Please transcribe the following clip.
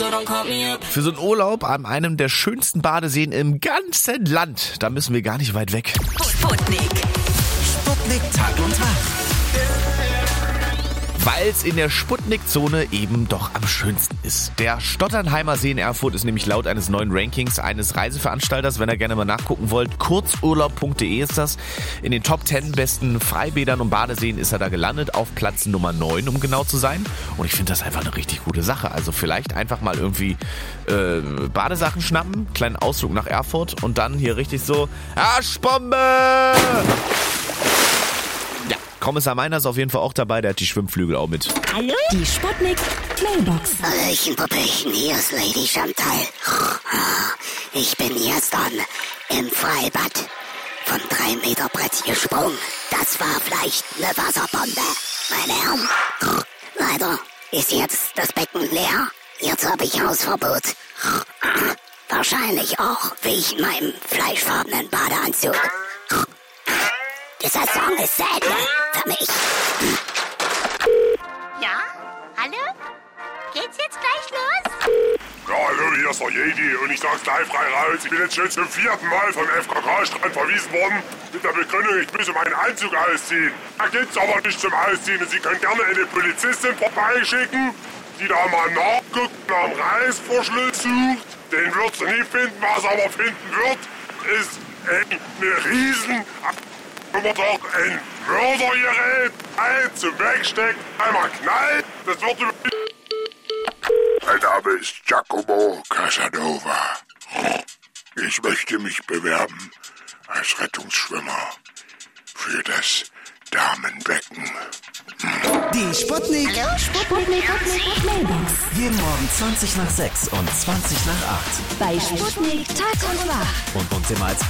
Für so einen Urlaub an einem der schönsten Badeseen im ganzen Land, da müssen wir gar nicht weit weg. Sputnik. Sputnik Tag und Tag. Weil es in der Sputnik-Zone eben doch am schönsten ist. Der Stotternheimer See in Erfurt ist nämlich laut eines neuen Rankings eines Reiseveranstalters, wenn ihr gerne mal nachgucken wollt, kurzurlaub.de ist das. In den Top 10 besten Freibädern und Badeseen ist er da gelandet, auf Platz Nummer 9, um genau zu sein. Und ich finde das einfach eine richtig gute Sache. Also vielleicht einfach mal irgendwie Badesachen schnappen, kleinen Ausflug nach Erfurt und dann hier richtig so Arschbombe! Kommissar Meiner ist auf jeden Fall auch dabei, der hat die Schwimmflügel auch mit. Hallo? Die Sputnik Mailbox. Hallöchen, Puppchen, hier ist Lady Chantal. Ich bin gestern im Freibad von 3 Meter Brett gesprungen. Das war vielleicht eine Wasserbombe, meine Herren. Leider ist jetzt das Becken leer. Jetzt habe ich Hausverbot. Wahrscheinlich auch wegen meinem fleischfarbenen Badeanzug. Dieser Song ist selten für mich. Ja? Hallo? Geht's jetzt gleich los? Ja, hallo, hier ist der Jedi und ich sag's gleich frei raus. Ich bin jetzt schon zum 4. Mal vom FKK-Strand verwiesen worden mit der Begründung, ich müsse meinen Anzug ausziehen. Da gibt's aber nicht zum Ausziehen und Sie können gerne eine Polizistin vorbeischicken, die da mal nachguckt, nach dem Reißverschluss sucht. Den wird sie nie finden, was sie aber finden wird, ist eine riesen... Aber doch ein Mördergerät, zum Wegstecken, einmal knallt, das wird über... Mein Name ist Giacomo Casanova. Ich möchte mich bewerben als Rettungsschwimmer für das Damenbecken. Die Sputnik. Hallo? Sputnik Mailbox. Jeden Morgen 20 nach 6 und 20 nach 8. Bei Sputnik Tag und Wach. Und uns immer als